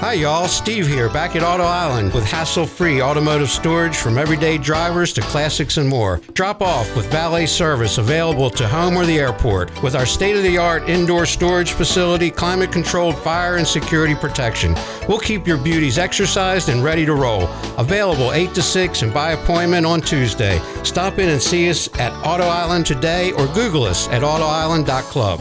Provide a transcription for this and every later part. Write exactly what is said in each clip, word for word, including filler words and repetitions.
Hi y'all, Steve here, back at Auto Island with hassle-free automotive storage from everyday drivers to classics and more. Drop off with valet service available to home or the airport with our state-of-the-art indoor storage facility, climate-controlled fire and security protection. We'll keep your beauties exercised and ready to roll. Available eight to six and by appointment on Tuesday. Stop in and see us at Auto Island today or Google us at auto island dot club.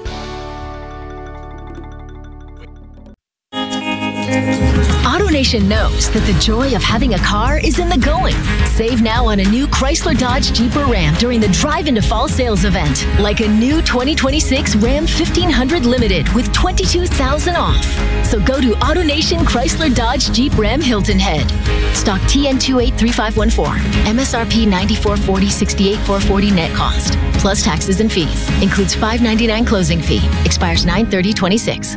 AutoNation knows that the joy of having a car is in the going. Save now on a new Chrysler Dodge Jeep or Ram during the Drive into Fall sales event. Like a new twenty twenty-six Ram fifteen hundred Limited with twenty-two thousand dollars off. So go to AutoNation Chrysler Dodge Jeep Ram Hilton Head. Stock T N two eight three five one four. M S R P ninety-four forty sixty-eight four forty net cost. Plus taxes and fees. Includes five ninety-nine closing fee. Expires nine thirty twenty-six.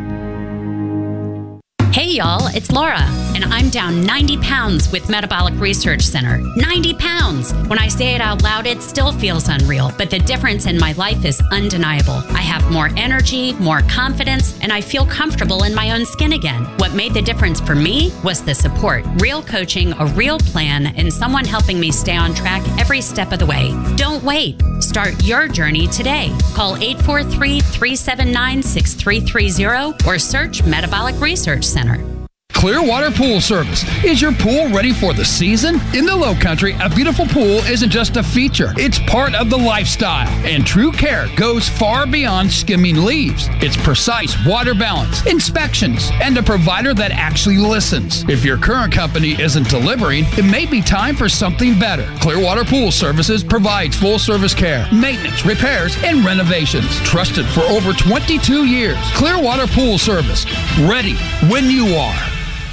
Hey y'all, it's Laura, and I'm down ninety pounds with Metabolic Research Center. ninety pounds! When I say it out loud, it still feels unreal, but the difference in my life is undeniable. I have more energy, more confidence, and I feel comfortable in my own skin again. What made the difference for me was the support, real coaching, a real plan, and someone helping me stay on track every step of the way. Don't wait. Start your journey today. Call eight four three, three seven nine, six three three zero or search Metabolic Research Center. Clearwater Pool Service. Is your pool ready for the season? In the Lowcountry, a beautiful pool isn't just a feature. It's part of the lifestyle. And true care goes far beyond skimming leaves. It's precise water balance, inspections, and a provider that actually listens. If your current company isn't delivering, it may be time for something better. Clearwater Pool Services provides full-service care, maintenance, repairs, and renovations. Trusted for over twenty-two years. Clearwater Pool Service. Ready when you are.